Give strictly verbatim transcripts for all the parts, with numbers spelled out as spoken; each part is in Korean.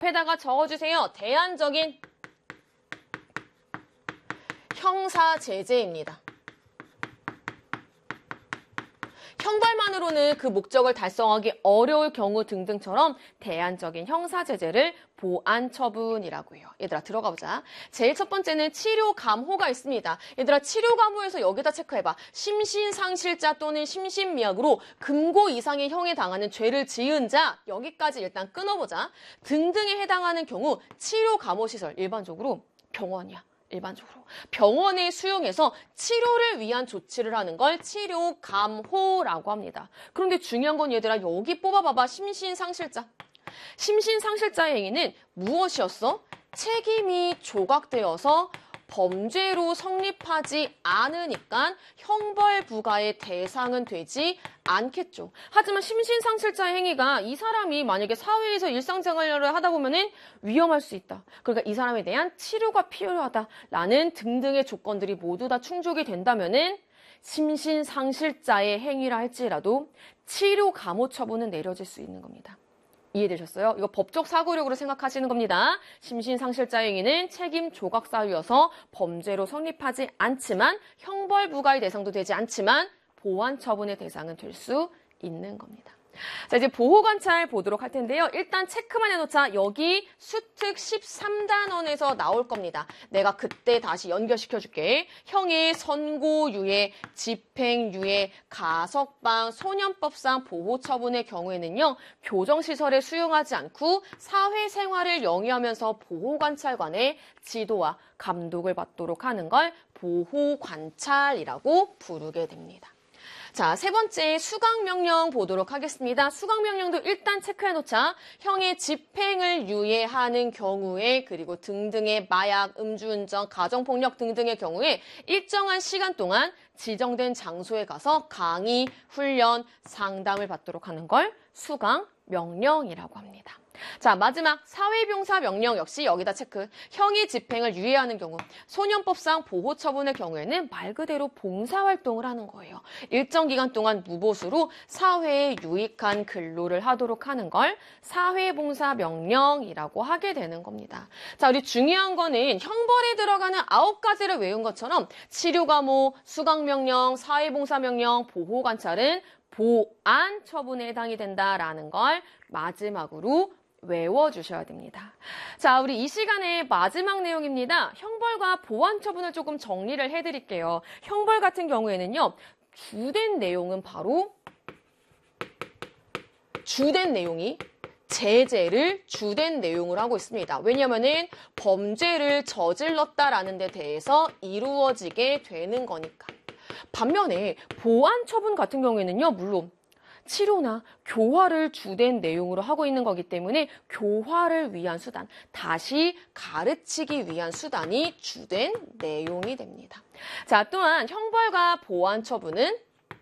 옆에다가 적어주세요. 대안적인 형사 제재입니다. 형벌만으로는 그 목적을 달성하기 어려울 경우 등등처럼 대안적인 형사 제재를 보안 처분이라고 해요. 얘들아 들어가 보자. 제일 첫 번째는 치료 감호가 있습니다. 얘들아 치료 감호에서 여기다 체크해봐. 심신상실자 또는 심신미약으로 금고 이상의 형에 당하는 죄를 지은 자 여기까지 일단 끊어보자. 등등에 해당하는 경우 치료 감호 시설 일반적으로 병원이야. 일반적으로 병원에 수용해서 치료를 위한 조치를 하는 걸 치료 감호라고 합니다. 그런데 중요한 건 얘들아 여기 뽑아봐봐. 심신상실자. 심신상실자의 행위는 무엇이었어? 책임이 조각되어서 범죄로 성립하지 않으니까 형벌 부과의 대상은 되지 않겠죠. 하지만 심신상실자의 행위가 이 사람이 만약에 사회에서 일상생활을 하다 보면은 위험할 수 있다. 그러니까 이 사람에 대한 치료가 필요하다라는 등등의 조건들이 모두 다 충족이 된다면은 심신상실자의 행위라 할지라도 치료 감호 처분은 내려질 수 있는 겁니다. 이해되셨어요? 이거 법적 사고력으로 생각하시는 겁니다. 심신상실자 행위는 책임 조각 사유여서 범죄로 성립하지 않지만 형벌 부과의 대상도 되지 않지만 보안 처분의 대상은 될 수 있는 겁니다. 자, 이제 보호관찰 보도록 할 텐데요. 일단 체크만 해놓자. 여기 수특 십삼 단원에서 나올 겁니다. 내가 그때 다시 연결시켜줄게. 형의 선고유예, 집행유예, 가석방, 소년법상 보호처분의 경우에는요. 교정시설에 수용하지 않고 사회생활을 영위하면서 보호관찰관의 지도와 감독을 받도록 하는 걸 보호관찰이라고 부르게 됩니다. 자, 세 번째 수강명령 보도록 하겠습니다. 수강명령도 일단 체크해놓자. 형의 집행을 유예하는 경우에 그리고 등등의 마약, 음주운전, 가정폭력 등등의 경우에 일정한 시간 동안 지정된 장소에 가서 강의, 훈련, 상담을 받도록 하는 걸 수강명령이라고 합니다. 자, 마지막 사회봉사 명령 역시 여기다 체크. 형의 집행을 유예하는 경우 소년법상 보호처분의 경우에는 말 그대로 봉사활동을 하는 거예요. 일정 기간 동안 무보수로 사회에 유익한 근로를 하도록 하는 걸 사회봉사 명령이라고 하게 되는 겁니다. 자, 우리 중요한 거는 형벌에 들어가는 아홉 가지를 외운 것처럼 치료감호, 수강명령, 사회봉사명령, 보호관찰은 보안 처분에 해당이 된다라는 걸 마지막으로 외워주셔야 됩니다. 자, 우리 이 시간의 마지막 내용입니다. 형벌과 보안 처분을 조금 정리를 해드릴게요. 형벌 같은 경우에는요. 주된 내용은 바로 주된 내용이 제재를 주된 내용으로 하고 있습니다. 왜냐하면은 범죄를 저질렀다라는 데 대해서 이루어지게 되는 거니까. 반면에 보안 처분 같은 경우에는요. 물론 치료나 교화를 주된 내용으로 하고 있는 거기 때문에 교화를 위한 수단, 다시 가르치기 위한 수단이 주된 내용이 됩니다. 자, 또한 형벌과 보안 처분은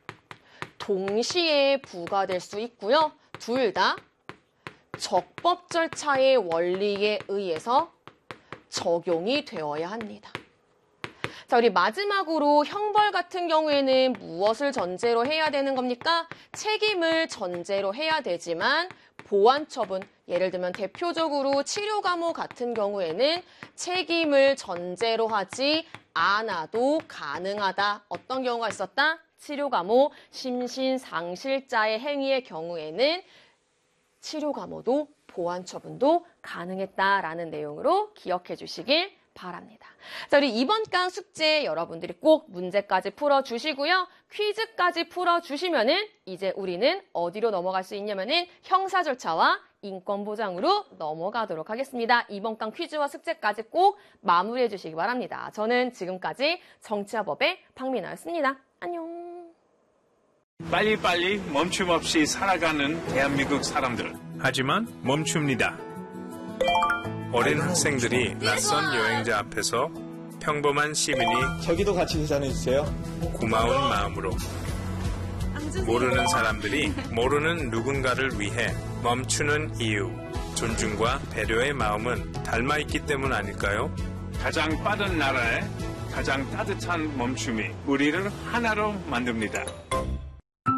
동시에 부과될 수 있고요. 둘 다 적법 절차의 원리에 의해서 적용이 되어야 합니다. 자, 우리 마지막으로 형벌 같은 경우에는 무엇을 전제로 해야 되는 겁니까? 책임을 전제로 해야 되지만 보안 처분, 예를 들면 대표적으로 치료 감호 같은 경우에는 책임을 전제로 하지 않아도 가능하다. 어떤 경우가 있었다? 치료 감호, 심신상실자의 행위의 경우에는 치료 감호도 보안 처분도 가능했다라는 내용으로 기억해 주시길 바랍니다. 자, 우리 이번 강 숙제 여러분들이 꼭 문제까지 풀어주시고요. 퀴즈까지 풀어주시면은 이제 우리는 어디로 넘어갈 수 있냐면은 형사 절차와 인권 보장으로 넘어가도록 하겠습니다. 이번 강 퀴즈와 숙제까지 꼭 마무리해 주시기 바랍니다. 저는 지금까지 정치화법의 박민아였습니다. 안녕. 빨리빨리 멈춤 없이 살아가는 대한민국 사람들. 하지만 멈춥니다. 어린 학생들이 낯선 여행자 앞에서 평범한 시민이 저기도 같이 계산해주세요. 고마운 마음으로 모르는 사람들이 모르는 누군가를 위해 멈추는 이유, 존중과 배려의 마음은 닮아있기 때문 아닐까요? 가장 빠른 나라에 가장 따뜻한 멈춤이 우리를 하나로 만듭니다.